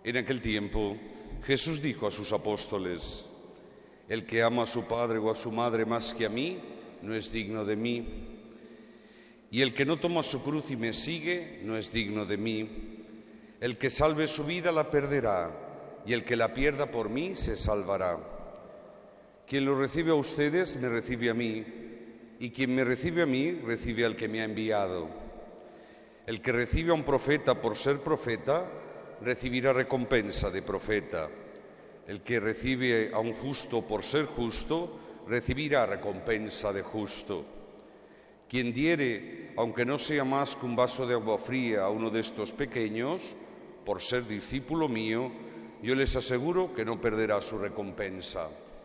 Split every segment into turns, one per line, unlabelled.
En aquel tiempo, Jesús dijo a sus apóstoles: el que ama a su padre o a su madre más que a mí, no es digno de mí. Y el que no toma su cruz y me sigue, no es digno de mí. El que salve su vida la perderá, y el que la pierda por mí se salvará. Quien lo recibe a ustedes, me recibe a mí, y quien me recibe a mí, recibe al que me ha enviado. El que recibe a un profeta por ser profeta, recibirá recompensa de profeta. El que recibe a un justo por ser justo, recibirá recompensa de justo. Quien diere, aunque no sea más que un vaso de agua fría a uno de estos pequeños, por ser discípulo mío, yo les aseguro que no perderá su recompensa.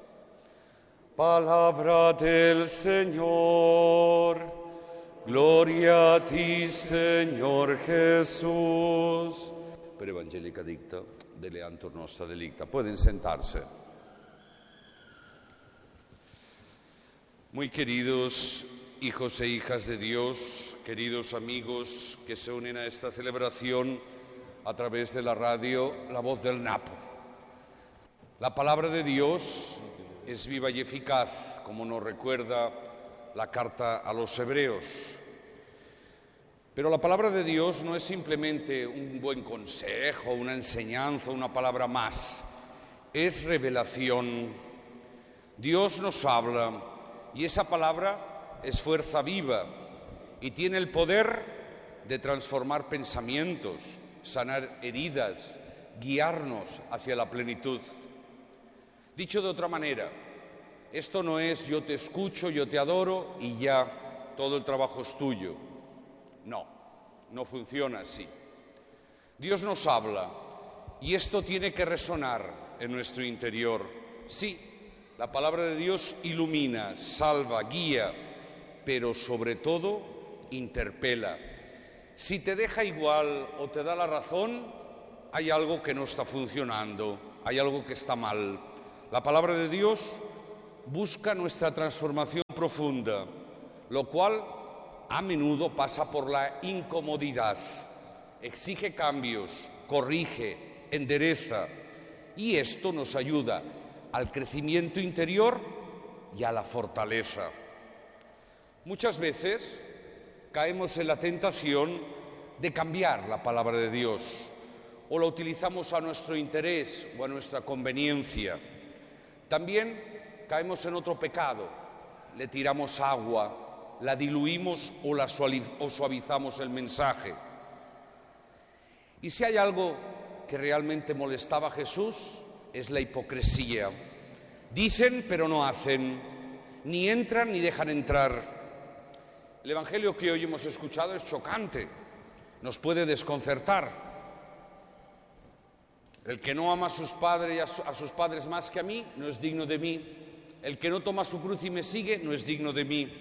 Palabra del Señor. Gloria a ti, Señor Jesús. Per Evangelica dicta, deleantur nostra delicta. Pueden sentarse. Muy queridos hijos e hijas de Dios, queridos amigos que se unen a esta celebración a través de la radio La Voz del Napo. La palabra de Dios es viva y eficaz, como nos recuerda la carta a los Hebreos. Pero la palabra de Dios no es simplemente un buen consejo, una enseñanza, una palabra más. Es revelación. Dios nos habla y esa palabra es fuerza viva y tiene el poder de transformar pensamientos, sanar heridas, guiarnos hacia la plenitud. Dicho de otra manera, esto no es yo te escucho, yo te adoro y ya todo el trabajo es tuyo. No funciona así. Dios nos habla y esto tiene que resonar en nuestro interior. Sí, la palabra de Dios ilumina, salva, guía, pero sobre todo interpela. Si te deja igual o te da la razón, hay algo que no está funcionando, hay algo que está mal. La palabra de Dios busca nuestra transformación profunda, lo cual a menudo pasa por la incomodidad, exige cambios, corrige, endereza, y esto nos ayuda al crecimiento interior y a la fortaleza. Muchas veces caemos en la tentación de cambiar la palabra de Dios o la utilizamos a nuestro interés o a nuestra conveniencia. También caemos en otro pecado, le tiramos agua, la diluimos o suavizamos el mensaje. Y si hay algo que realmente molestaba a Jesús, es la hipocresía. Dicen pero no hacen, ni entran ni dejan entrar. El Evangelio que hoy hemos escuchado es chocante, nos puede desconcertar. El que no ama a sus padres más que a mí, no es digno de mí. El que no toma su cruz y me sigue, no es digno de mí.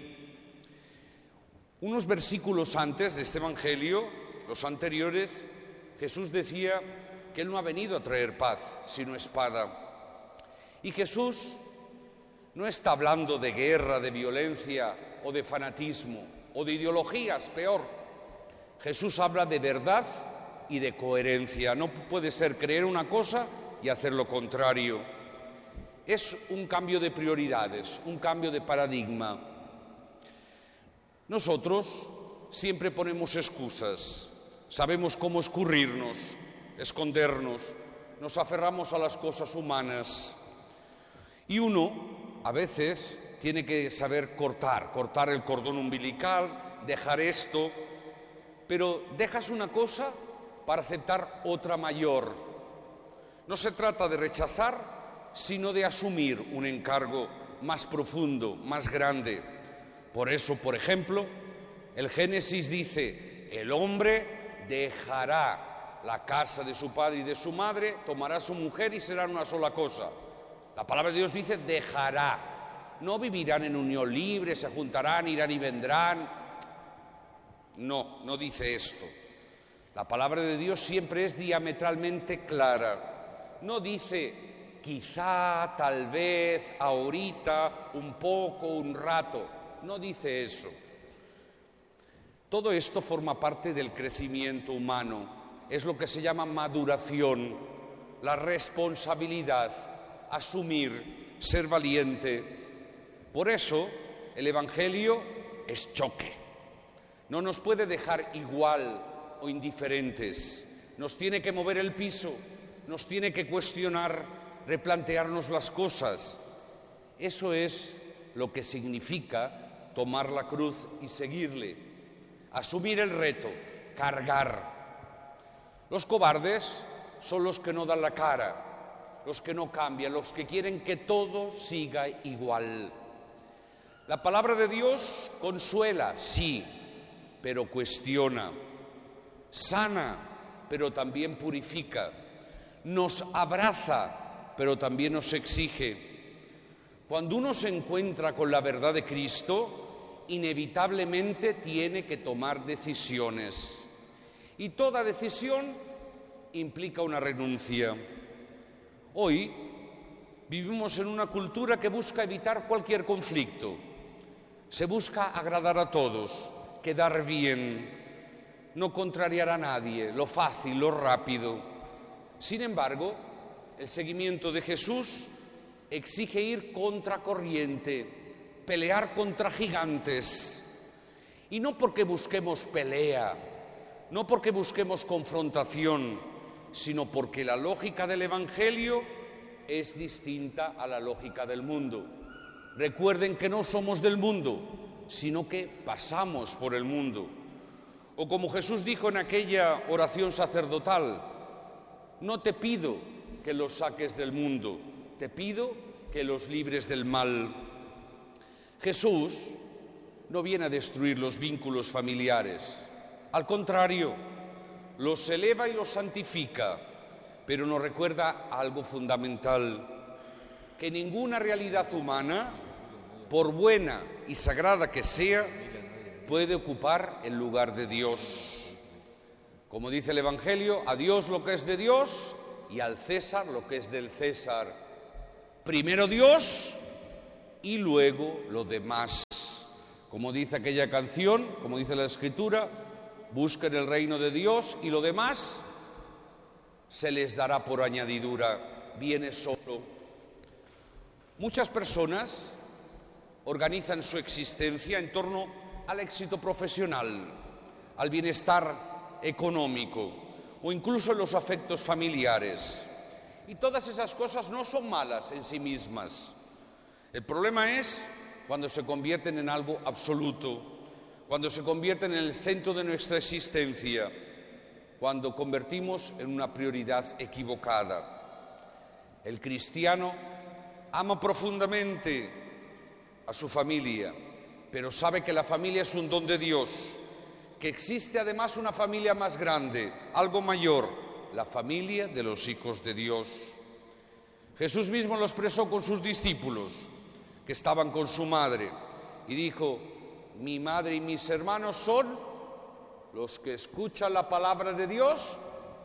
Unos versículos antes de este Evangelio, los anteriores, Jesús decía que Él no ha venido a traer paz, sino espada. Y Jesús no está hablando de guerra, de violencia o de fanatismo o de ideologías, peor. Jesús habla de verdad y de coherencia. No puede ser creer una cosa y hacer lo contrario. Es un cambio de prioridades, un cambio de paradigma. Nosotros siempre ponemos excusas, sabemos cómo escurrirnos, escondernos, nos aferramos a las cosas humanas. Y uno, a veces, tiene que saber cortar el cordón umbilical, dejar esto, pero dejas una cosa para aceptar otra mayor. No se trata de rechazar, sino de asumir un encargo más profundo, más grande. Por eso, por ejemplo, el Génesis dice: el hombre dejará la casa de su padre y de su madre, tomará a su mujer y serán una sola cosa. La palabra de Dios dice dejará. No vivirán en unión libre, se juntarán, irán y vendrán. No dice esto. La palabra de Dios siempre es diametralmente clara. No dice quizá, tal vez, ahorita, un poco, un rato. No dice eso. Todo esto forma parte del crecimiento humano. Es lo que se llama maduración. la responsabilidad, asumir, ser valiente. Por eso el Evangelio es choque. No nos puede dejar igual o indiferentes. Nos tiene que mover el piso, nos tiene que cuestionar, replantearnos las cosas. Eso es lo que significa tomar la cruz y seguirle. Asumir el reto, cargar. Los cobardes son los que no dan la cara, los que no cambian, los que quieren que todo siga igual. La palabra de Dios consuela, sí, pero cuestiona. Sana, pero también purifica. Nos abraza, pero también nos exige. Cuando uno se encuentra con la verdad de Cristo, inevitablemente tiene que tomar decisiones. Y toda decisión implica una renuncia. Hoy vivimos en una cultura que busca evitar cualquier conflicto. Se busca agradar a todos, quedar bien, no contrariar a nadie, lo fácil, lo rápido. Sin embargo, el seguimiento de Jesús exige ir contracorriente, pelear contra gigantes. Y no porque busquemos pelea, no porque busquemos confrontación, sino porque la lógica del Evangelio es distinta a la lógica del mundo. Recuerden que no somos del mundo, sino que pasamos por el mundo. O como Jesús dijo en aquella oración sacerdotal, no te pido que los saques del mundo, te pido que los libres del mal. Jesús no viene a destruir los vínculos familiares, al contrario, los eleva y los santifica, pero nos recuerda algo fundamental, que ninguna realidad humana, por buena y sagrada que sea, puede ocupar el lugar de Dios. Como dice el Evangelio, a Dios lo que es de Dios y al César lo que es del César. Primero Dios y luego lo demás. Como dice aquella canción, como dice la Escritura, busquen el reino de Dios y lo demás se les dará por añadidura, viene solo. Muchas personas organizan su existencia en torno al éxito profesional, al bienestar económico o incluso en los afectos familiares. Y todas esas cosas no son malas en sí mismas. El problema es cuando se convierten en algo absoluto, cuando se convierten en el centro de nuestra existencia, cuando convertimos en una prioridad equivocada. El cristiano ama profundamente a su familia, pero sabe que la familia es un don de Dios, que existe además una familia más grande, algo mayor, la familia de los hijos de Dios. Jesús mismo lo expresó con sus discípulos, que estaban con su madre, y dijo: mi madre y mis hermanos son los que escuchan la palabra de Dios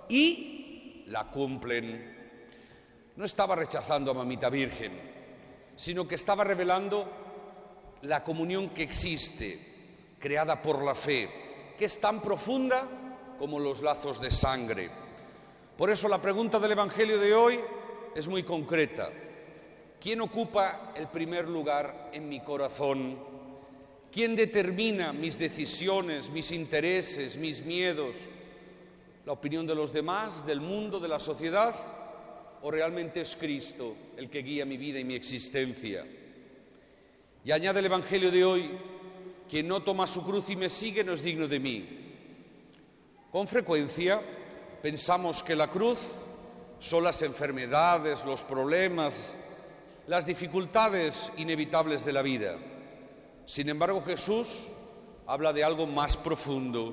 y la cumplen. No estaba rechazando a Mamita Virgen, sino que estaba revelando la comunión que existe, creada por la fe, que es tan profunda como los lazos de sangre. Por eso la pregunta del Evangelio de hoy es muy concreta. ¿Quién ocupa el primer lugar en mi corazón? ¿Quién determina mis decisiones, mis intereses, mis miedos? ¿La opinión de los demás, del mundo, de la sociedad? ¿O realmente es Cristo el que guía mi vida y mi existencia? Y añade el Evangelio de hoy: quien no toma su cruz y me sigue no es digno de mí. Con frecuencia pensamos que la cruz son las enfermedades, los problemas, las dificultades inevitables de la vida. Sin embargo, Jesús habla de algo más profundo.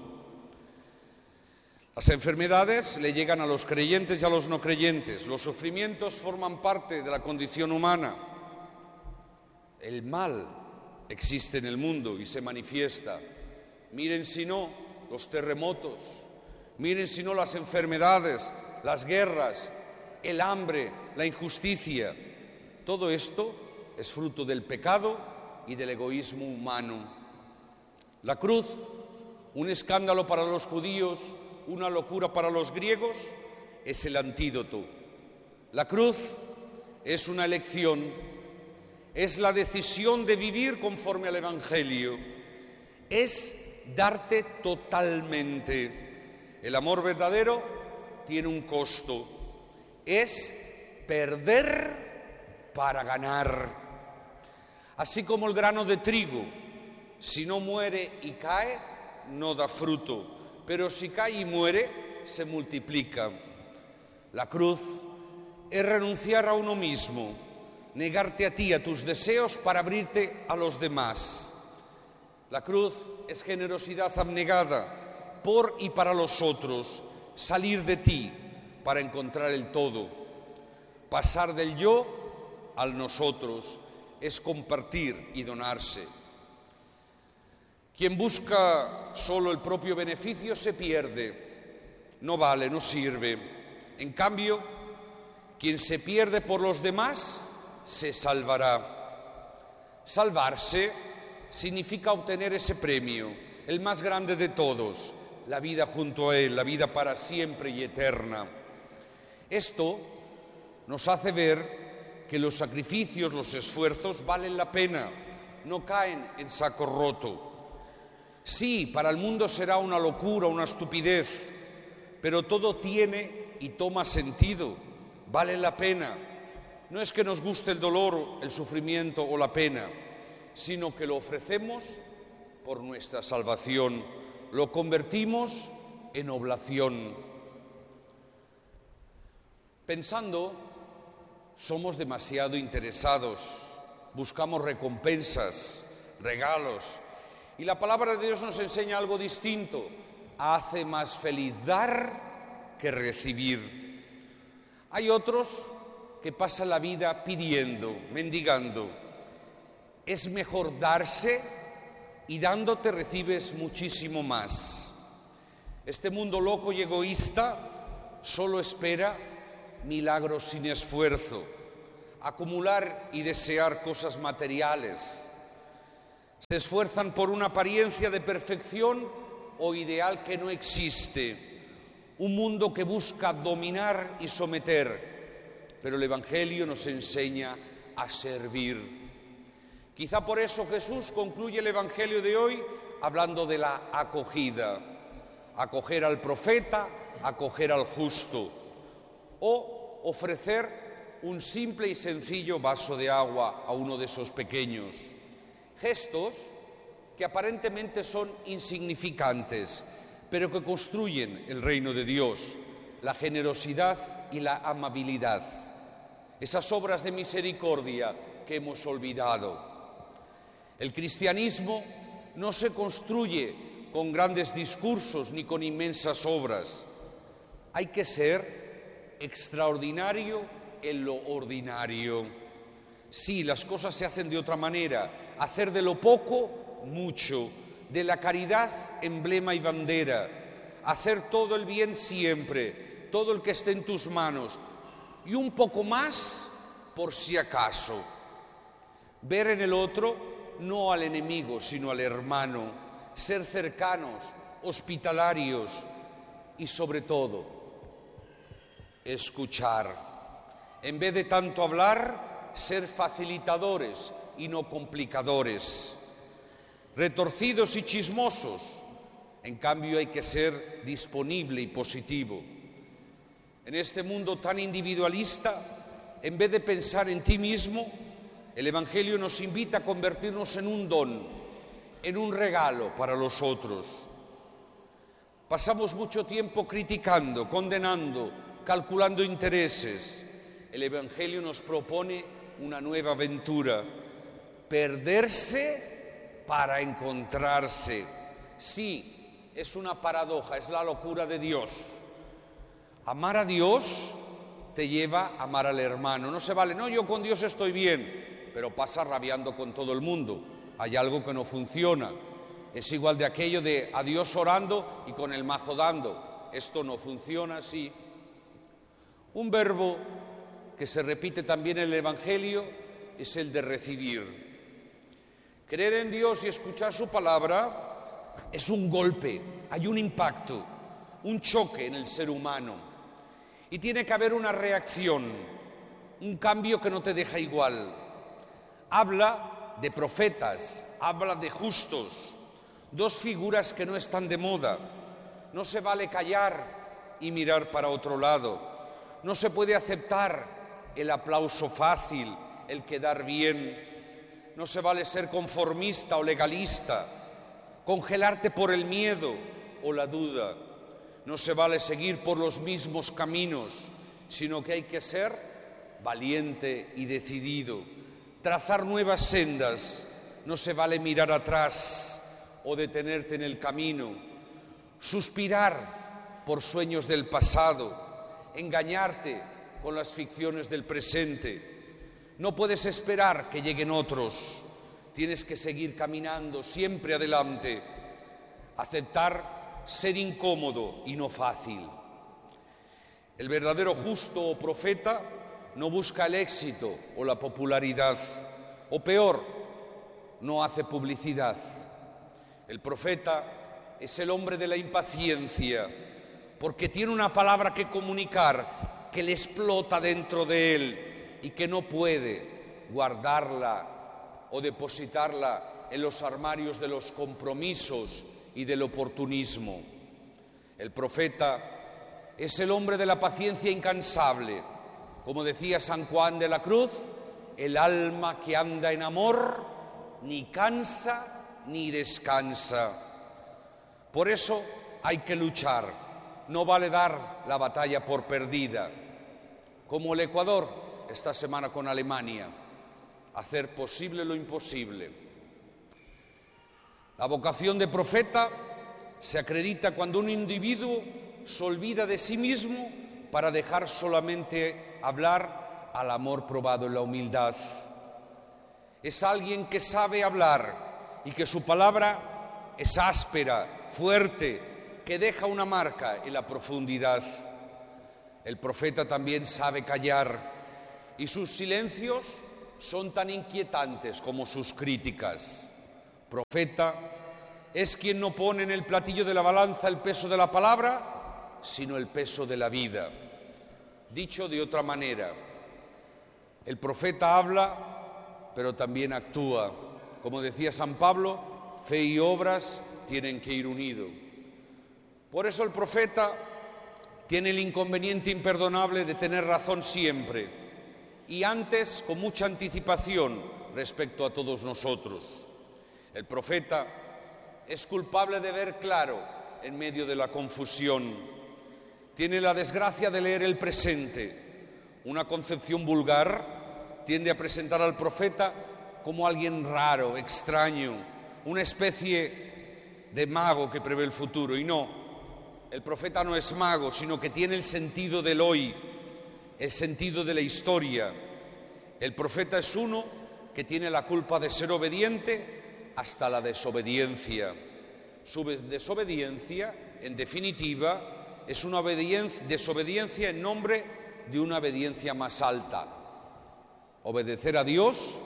Las enfermedades le llegan a los creyentes y a los no creyentes. Los sufrimientos forman parte de la condición humana. El mal existe en el mundo y se manifiesta. Miren si no los terremotos, miren si no las enfermedades, las guerras, el hambre, la injusticia. Todo esto es fruto del pecado y del egoísmo humano. La cruz, un escándalo para los judíos, una locura para los griegos, es el antídoto. La cruz es una elección, es la decisión de vivir conforme al Evangelio, es darte totalmente. El amor verdadero tiene un costo, es perder para ganar. Así como el grano de trigo, si no muere y cae, no da fruto, pero si cae y muere, se multiplica. La cruz es renunciar a uno mismo, negarte a ti, a tus deseos para abrirte a los demás. La cruz es generosidad abnegada por y para los otros, salir de ti para encontrar el todo. Pasar del yo al nosotros es compartir y donarse. Quien busca solo el propio beneficio se pierde, no vale, no sirve. En cambio, quien se pierde por los demás se salvará. Salvarse significa obtener ese premio, el más grande de todos, la vida junto a Él, la vida para siempre y eterna. Esto nos hace ver que los sacrificios, los esfuerzos valen la pena, no caen en saco roto. Sí, para el mundo será una locura, una estupidez, pero todo tiene y toma sentido, vale la pena. No es que nos guste el dolor, el sufrimiento o la pena, sino que lo ofrecemos por nuestra salvación, lo convertimos en oblación. Pensando, somos demasiado interesados, buscamos recompensas, regalos, y la palabra de Dios nos enseña algo distinto. Hace más feliz dar que recibir. Hay otros que pasan la vida pidiendo, mendigando. Es mejor darse y dándote recibes muchísimo más. Este mundo loco y egoísta solo espera milagros sin esfuerzo, acumular y desear cosas materiales. Se esfuerzan por una apariencia de perfección o ideal que no existe, un mundo que busca dominar y someter, pero el Evangelio nos enseña a servir. Quizá por eso Jesús concluye el Evangelio de hoy hablando de la acogida, acoger al profeta, acoger al justo, o ofrecer un simple y sencillo vaso de agua a uno de esos pequeños. Gestos que aparentemente son insignificantes, pero que construyen el reino de Dios, la generosidad y la amabilidad, esas obras de misericordia que hemos olvidado. El cristianismo no se construye con grandes discursos ni con inmensas obras. Hay que ser extraordinario en lo ordinario. Sí, las cosas se hacen de otra manera. Hacer de lo poco, mucho. De la caridad, emblema y bandera. Hacer todo el bien siempre, todo el que esté en tus manos. Y un poco más por si acaso. Ver en el otro no al enemigo, sino al hermano. Ser cercanos, hospitalarios y sobre todo, escuchar. En vez de tanto hablar, ser facilitadores y no complicadores. Retorcidos y chismosos, en cambio hay que ser disponible y positivo. En este mundo tan individualista, en vez de pensar en ti mismo, el Evangelio nos invita a convertirnos en un don, en un regalo para los otros. Pasamos mucho tiempo criticando, condenando, calculando intereses. El Evangelio nos propone una nueva aventura, perderse para encontrarse. Sí, es una paradoja, es la locura de Dios. Amar a Dios te lleva a amar al hermano. No se vale, no, yo con Dios estoy bien, pero pasa rabiando con todo el mundo. Hay algo que no funciona. Es igual de aquello de a Dios orando y con el mazo dando. Esto no funciona así. Un verbo que se repite también en el Evangelio es el de recibir. Creer en Dios y escuchar su palabra es un golpe, hay un impacto, un choque en el ser humano. Y tiene que haber una reacción, un cambio que no te deja igual. Habla de profetas, habla de justos, dos figuras que no están de moda. No se vale callar y mirar para otro lado. No se puede aceptar el aplauso fácil, el quedar bien. No se vale ser conformista o legalista, congelarte por el miedo o la duda. No se vale seguir por los mismos caminos, sino que hay que ser valiente y decidido, trazar nuevas sendas. No se vale mirar atrás o detenerte en el camino, suspirar por sueños del pasado, engañarte con las ficciones del presente. No puedes esperar que lleguen otros, tienes que seguir caminando siempre adelante, aceptar ser incómodo y no fácil. El verdadero justo o profeta no busca el éxito o la popularidad, o peor, no hace publicidad. El profeta es el hombre de la impaciencia, porque tiene una palabra que comunicar que le explota dentro de él y que no puede guardarla o depositarla en los armarios de los compromisos y del oportunismo. El profeta es el hombre de la paciencia incansable. Como decía San Juan de la Cruz, el alma que anda en amor ni cansa ni descansa. Por eso hay que luchar. No vale dar la batalla por perdida. Como el Ecuador esta semana con Alemania, hacer posible lo imposible. La vocación de profeta se acredita cuando un individuo se olvida de sí mismo para dejar solamente hablar al amor probado en la humildad. Es alguien que sabe hablar y que su palabra es áspera, fuerte, que deja una marca en la profundidad. El profeta también sabe callar y sus silencios son tan inquietantes como sus críticas. Profeta es quien no pone en el platillo de la balanza el peso de la palabra, sino el peso de la vida. Dicho de otra manera, el profeta habla, pero también actúa. Como decía San Pablo, fe y obras tienen que ir unidos. Por eso el profeta tiene el inconveniente imperdonable de tener razón siempre, y antes con mucha anticipación respecto a todos nosotros. El profeta es culpable de ver claro en medio de la confusión. Tiene la desgracia de leer el presente. Una concepción vulgar tiende a presentar al profeta como alguien raro, extraño, una especie de mago que prevé el futuro. Y no, el profeta no es mago, sino que tiene el sentido del hoy, el sentido de la historia. El profeta es uno que tiene la culpa de ser obediente hasta la desobediencia. Su desobediencia, en definitiva, es una desobediencia en nombre de una obediencia más alta. Obedecer a Dios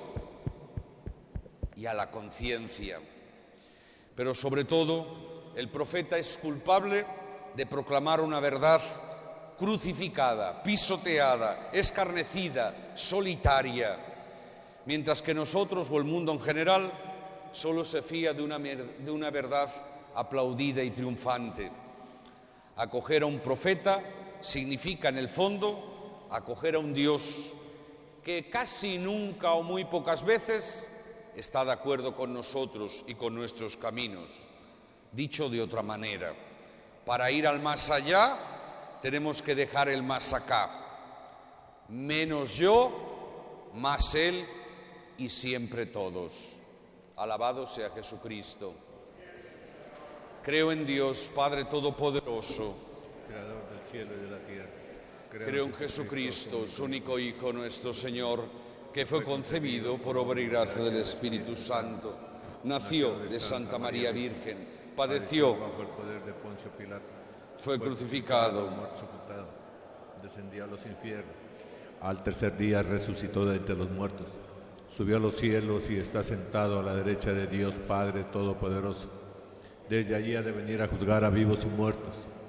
y a la conciencia. Pero sobre todo, el profeta es culpable de proclamar una verdad crucificada, pisoteada, escarnecida, solitaria, mientras que nosotros o el mundo en general solo se fía de una verdad aplaudida y triunfante. Acoger a un profeta significa, en el fondo, acoger a un Dios que casi nunca o muy pocas veces está de acuerdo con nosotros y con nuestros caminos. Dicho de otra manera, para ir al más allá tenemos que dejar el más acá. Menos yo, más Él y siempre todos. Alabado sea Jesucristo. Creo en Dios, Padre Todopoderoso,
Creador del cielo y de la tierra.
Creo en Jesucristo, su único Hijo, nuestro Señor, que fue concebido por obra y gracia del Espíritu Santo. Nació de Santa María Virgen, padeció
bajo el poder de Poncio Pilato,
fue crucificado,
muerto, sepultado, descendió a los infiernos. Al tercer día resucitó de entre los muertos, subió a los cielos y está sentado a la derecha de Dios Padre Todopoderoso. Desde allí ha de venir a juzgar a vivos y muertos.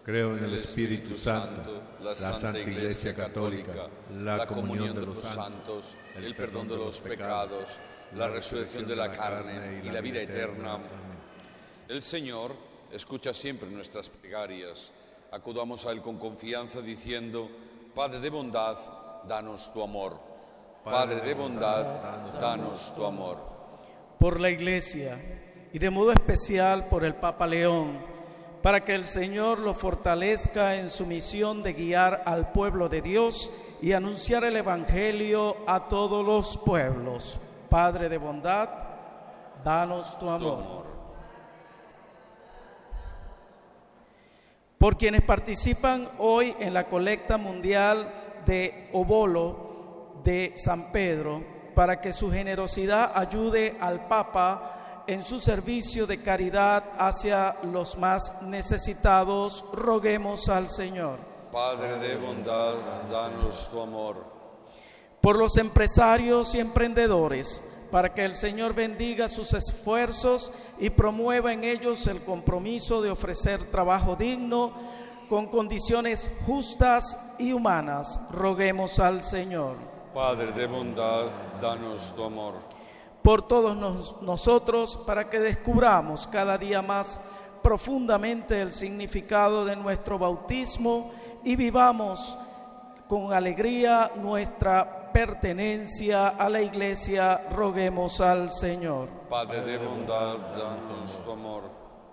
Creo en el Espíritu Santo, la Santa Iglesia Católica, la comunión de los santos, el perdón de los pecados, la resurrección de la carne y la vida eterna.
El Señor escucha siempre nuestras plegarias. Acudamos a Él con confianza diciendo: Padre de bondad, danos tu amor. Padre de bondad, danos tu amor.
Por la Iglesia y de modo especial por el Papa León, para que el Señor lo fortalezca en su misión de guiar al pueblo de Dios y anunciar el Evangelio a todos los pueblos. Padre de bondad, danos tu amor. Por quienes participan hoy en la colecta mundial de Obolo de San Pedro, para que su generosidad ayude al Papa en su servicio de caridad hacia los más necesitados, roguemos al Señor.
Padre de bondad, danos tu amor.
Por los empresarios y emprendedores, para que el Señor bendiga sus esfuerzos y promueva en ellos el compromiso de ofrecer trabajo digno con condiciones justas y humanas, roguemos al Señor.
Padre de bondad, danos tu amor.
Por todos nosotros, para que descubramos cada día más profundamente el significado de nuestro bautismo y vivamos con alegría nuestra pertenencia a la Iglesia, roguemos al Señor.
Padre de bondad, danos tu amor.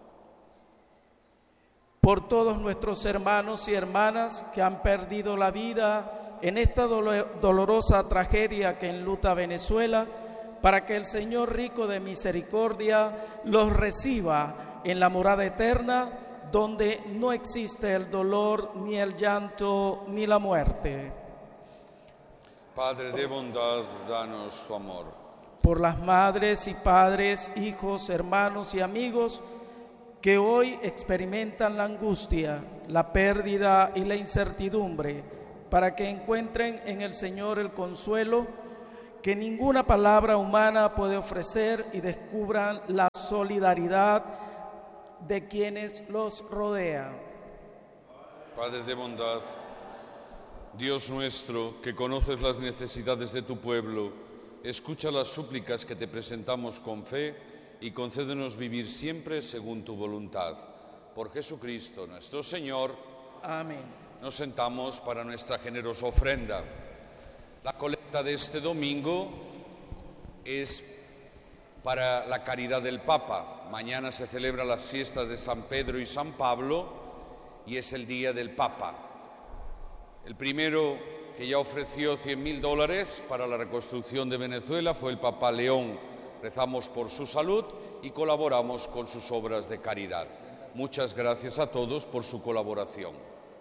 Por todos nuestros hermanos y hermanas que han perdido la vida en esta dolorosa tragedia que enluta Venezuela, para que el Señor rico de misericordia los reciba en la morada eterna, donde no existe el dolor, ni el llanto, ni la muerte.
Padre de bondad, danos tu amor.
Por las madres y padres, hijos, hermanos y amigos que hoy experimentan la angustia, la pérdida y la incertidumbre, para que encuentren en el Señor el consuelo que ninguna palabra humana puede ofrecer y descubran la solidaridad de quienes los rodean.
Padre de bondad, Dios nuestro, que conoces las necesidades de tu pueblo, escucha las súplicas que te presentamos con fe y concédenos vivir siempre según tu voluntad. Por Jesucristo nuestro Señor.
Amén.
Nos sentamos para nuestra generosa ofrenda. La colecta de este domingo es para la caridad del Papa. Mañana se celebran las fiestas de San Pedro y San Pablo y es el día del Papa. El primero que ya ofreció $100.000 para la reconstrucción de Venezuela fue el Papa León. Rezamos por su salud y colaboramos con sus obras de caridad. Muchas gracias a todos por su colaboración.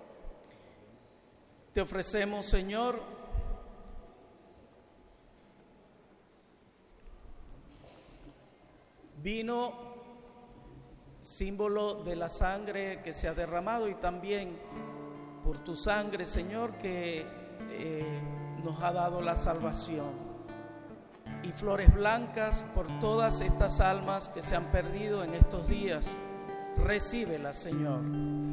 Te ofrecemos, Señor, vino, símbolo de la sangre que se ha derramado, y también por tu sangre, Señor, que nos ha dado la salvación, y flores blancas por todas estas almas que se han perdido en estos días. Recíbelas, Señor.